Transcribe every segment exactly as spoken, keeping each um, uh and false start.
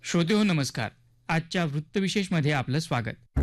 श्रोते हो नमस्कार. आजच्या वृत्तविशेषमध्ये आपलं स्वागत.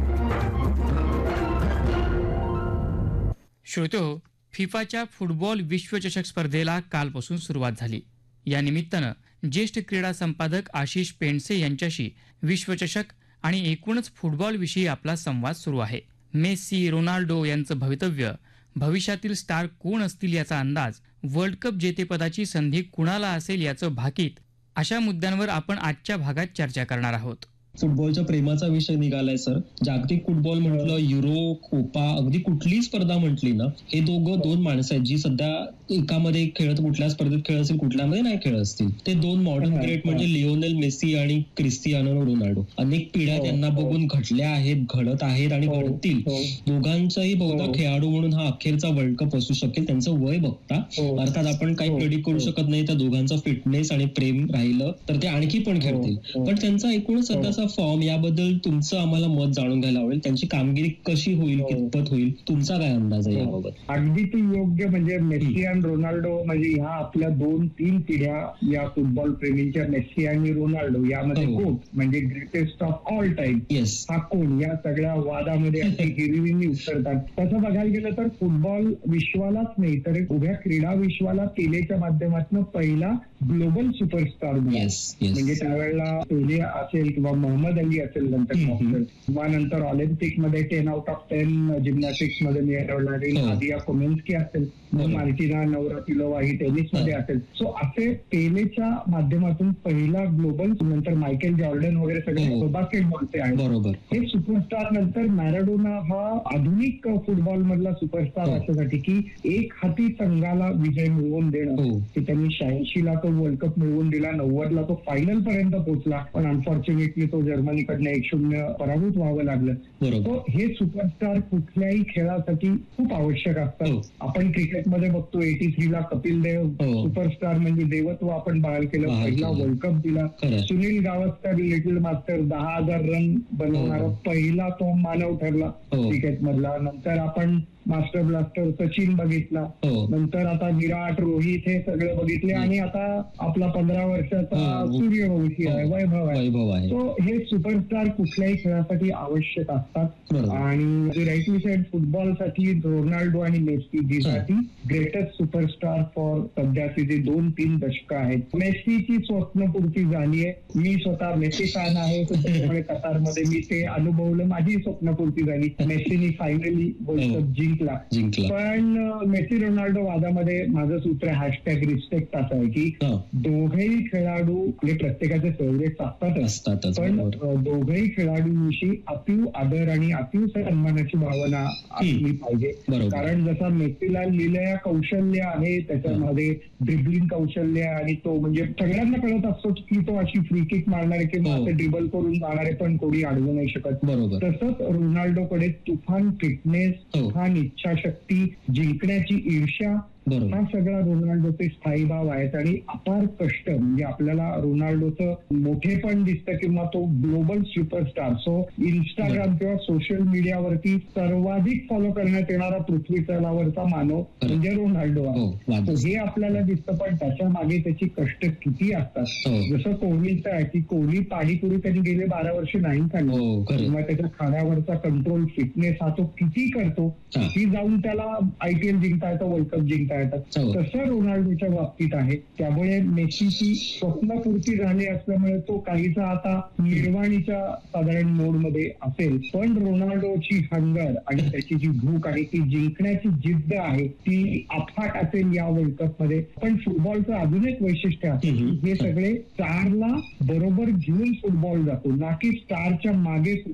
श्रोते हो, फिफाच्या फुटबॉल विश्वचषक स्पर्धेला कालपासून सुरुवात झाली. या निमित्तानं ज्येष्ठ क्रीडा संपादक आशिष पेंडसे यांच्याशी विश्वचषक आणि एकूणच फुटबॉलविषयी आपला संवाद सुरू आहे. मेसी, रोनाल्डो यांचं भवितव्य, भविष्यातील स्टार कोण असतील याचा अंदाज, वर्ल्ड कप जेतेपदाची संधी कुणाला असेल याचं भाकीत, अशा मुद्द्यांवर आपण आजच्या भागात चर्चा करणार आहोत. फुटबॉलच्या प्रेमाचा विषय निघालाय सर. जागतिक फुटबॉल म्हटलं, युरो, कोपा, अगदी कुठलीही स्पर्धा म्हटली ना, हे दोघं दोन माणसं आहेत जी सध्या एकामध्ये खेळत, कुठल्या स्पर्धेत खेळ असेल, कुठल्यामध्ये नाही खेळ असतील. ते दोन मॉडर्न ग्रेट म्हणजे लिओनेल मेसी आणि क्रिस्टियानो रोनाल्डो. अनेक पिढ्या त्यांना बघून घडल्या आहेत, घडत आहेत आणि घडतील. दोघांचाही बहुधा खेळाडू म्हणून हा अखेरचा वर्ल्ड कप असू शकेल. त्यांचं वय बघता अर्थात आपण काही प्रेडिक्ट करू शकत नाही. त्या दोघांचा फिटनेस आणि प्रेम राहिलं तर ते आणखी पण खेळतील. पण त्यांचा एकूणच सध्याचा फॉर्म, याबद्दल तुमचं आम्हाला मत जाणून घ्यायला आवडेल. त्यांची कामगिरी कशी होईल, कितपत होईल, तुमचा काय अंदाज आहे याबाबत? अगदी ती योग्य. म्हणजे मेसी आणि रोनाल्डो म्हणजे ह्या आपल्या दोन तीन पिढ्या या फुटबॉल प्रेमींच्या. मेसी आणि रोनाल्डो यामध्ये कोण म्हणजे ग्रेटेस्ट ऑफ ऑल टाइम हा कोण, या सगळ्या वादामध्ये हिरवीने उतरतात. तसं बघायला गेलं तर फुटबॉल विश्वालाच नाही तर उभ्या क्रीडा विश्वाला पेलेच्या माध्यमातून पहिला ग्लोबल सुपरस्टार म्हणजे त्यावेळेला पेले असेल किंवा मोहम्मद अली असेल, नंतर किंवा नंतर ऑलिम्पिक मध्ये ten out of ten gymnastics मध्ये मिळवणारी नादिया कोमेन्स्की असेल, मार्टिना नवरातिलोवा ही टेनिस मध्ये असेल. सो असे पेलेच्या माध्यमातून पहिला ग्लोबल, नंतर मायकेल जॉर्डन वगैरे सगळे बास्केटबॉलचे आहेत. बरोबर. हे सुपरस्टार. नंतर मॅराडोना हा आधुनिक फुटबॉल मधला सुपरस्टार अशासाठी की एक हाती संघाला विजय मिळवून देणं, की त्यांनी शहाऐंशी ला तो वर्ल्ड कप मिळवून दिला, नव्वद ला तो फायनल पर्यंत पोहोचला, पण अनफॉर्च्युनेटली तो जर्मनीकडनं एक शून्य पराभूत व्हावं लागलं. तो हे सुपरस्टार कुठल्याही खेळासाठी खूप आवश्यक असतात. आपण क्रिकेटमध्ये बघतो एटी थ्री ला कपिल देव सुपरस्टार म्हणजे देवत्व आपण बहाल केलं, पहिला वर्ल्ड कप दिला. सुनील गावस्कर लिटिल मास्टर दहा हजार रन बनवणारा पहिला तो मानव ठरला क्रिकेटमधला. नंतर आपण मास्टर ब्लास्टर सचिन बघितला, नंतर आता विराट, रोहित हे सगळे बघितले, आणि आता आपला पंधरा वर्षाचा सूर्यवंशी आहे, वैभव आहे. तो हे सुपरस्टार कुठल्याही खेळासाठी आवश्यक असतात. आणि राईटली साईड फुटबॉलसाठी रोनाल्डो आणि मेसी जीसाठी ग्रेटेस्ट सुपरस्टार फॉर सध्याचे जे दोन तीन दशक आहेत. मेसीची स्वप्नपूर्ती झाली आहे. मी स्वतः मेसी फॅन आहे, त्यामुळे कतारमध्ये मी ते अनुभवलं. माझी स्वप्नपूर्ती झाली. मेसीनी फायनली वर्ल्ड कप जिंकला. पण मेसी रोनाल्डो वादामध्ये माझं सूत्र हॅशटॅग रिस्पेक्ट असं आहे की दोघेही खेळाडू म्हणजे प्रत्येकाचे फेवरेट असतातच, पण दोघेही खेळाडूंविषयी अतीव आदर आणि अतीव सन्मानाची भावना असली पाहिजे. कारण जसा मेसीला लिलया कौशल्य आहे, त्याच्यामध्ये ड्रिबलिंग कौशल्य आहे, आणि तो म्हणजे सगळ्यांना कळत असतो की तो अशी फ्री किक मारणारे किंवा असे ड्रिबल करून जाणारे पण कोणी अडवू नाही शकत. तसंच रोनाल्डोकडे तुफान फिटनेस, तुफान इच्छाशक्ती, जिंकण्याची ईर्ष्या, हा सगळा रोनाल्डोचे स्थायी भाव आहेत. आणि अपार कष्ट म्हणजे आपल्याला रोनाल्डोचं मोठेपण दिसतं किंवा तो ग्लोबल सुपरस्टार. सो इंस्टाग्राम किंवा सोशल मीडियावरती सर्वाधिक फॉलो करण्यात येणारा पृथ्वी तलावरचा मानव म्हणजे रोनाल्डो आहे. हे आपल्याला दिसतं, पण त्याच्या मागे त्याची कष्ट किती असतात. जसं कोहलीचं आहे की कोहली पाणीपुरी त्यांनी गेले बारा वर्ष नाही खाल्ली, किंवा त्याच्या खाण्यावरचा कंट्रोल, फिटनेस हा तो किती करतो, किती जाऊन त्याला आयपीएल जिंकता येतं, वर्ल्ड कप जिंकता येतात. तसं रोनाल्डोच्या बाबतीत आहे. त्यामुळे मेसीची स्वप्नपूर्ती झाली असल्यामुळे तो काहीसा आता निर्वाणीच्या साधारण मोड मध्ये असेल, पण रोनाल्डोची हंगर आणि त्याची जी भूक आहे, ती जिंकण्याची जिद्द आहे, ती अफाट असेल या वर्ल्ड कप मध्ये. पण फुटबॉलचं अजून एक वैशिष्ट्य आहे, हे सगळे स्टारला बरोबर घेऊन फुटबॉल जातो, ना की स्टारच्या मागे